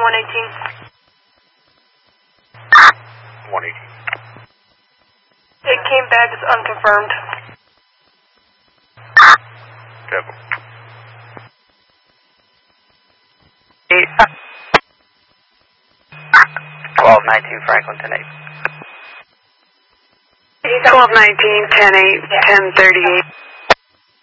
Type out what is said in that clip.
118. 118. It came back as unconfirmed. Careful. 1219 Franklin 10-8. 1219, 10-8, 1038.